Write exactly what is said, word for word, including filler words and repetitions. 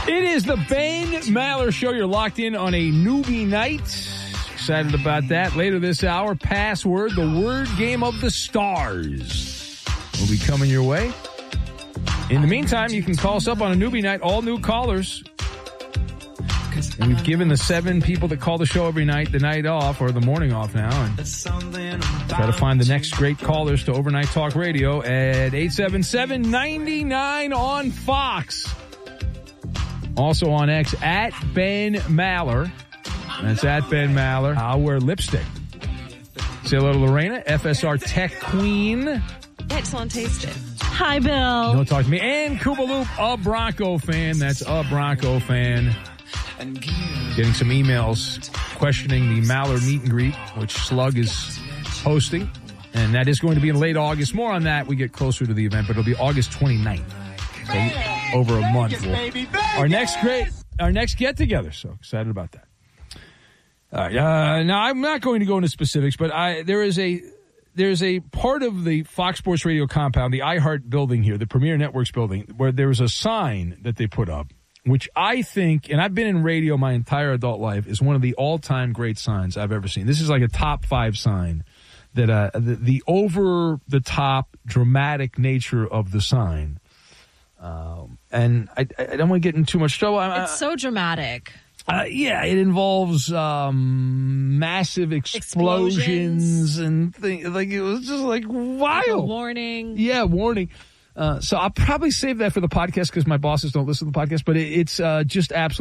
It is the Ben Maller Show. You're locked in on a newbie night. Excited about that. Later this hour, Password, the word game of the stars, will be coming your way. In the meantime, you can call us up on a newbie night, all new callers. And we've given the seven people that call the show every night the night off or the morning off now. And try to find the next great callers to Overnight Talk Radio at eight seven seven, nine nine on Fox. Also on X, at Ben Maller. That's at Ben Maller. I'll wear lipstick. Say hello to Lorena, F S R Tech Queen. Excellent tasting. Hi, Bill. Don't talk to me. And Koopa Loop, a Bronco fan. That's a Bronco fan. Getting some emails questioning the Maller meet and greet, which Slug is hosting. And that is going to be in late August. More on that we get closer to the event, but it'll be August twenty-ninth. So over a month. We'll, our next great, our next get-together. So excited about that. All right. Uh, now, I'm not going to go into specifics, but I there is a there's a part of the Fox Sports Radio compound, the iHeart building here, the Premier Networks building, where there's a sign that they put up, which I think, and I've been in radio my entire adult life, is one of the all-time great signs I've ever seen. This is like a top five sign. That uh, the, the over-the-top dramatic nature of the sign. Um, and I, I don't want to get in too much trouble. I, it's so dramatic. Uh, yeah, it involves um, massive explosions, explosions. and things. Like, it was just like wild. Like a warning. Yeah, warning. Uh, so I'll probably save that for the podcast because my bosses don't listen to the podcast, but it, it's uh, just absolutely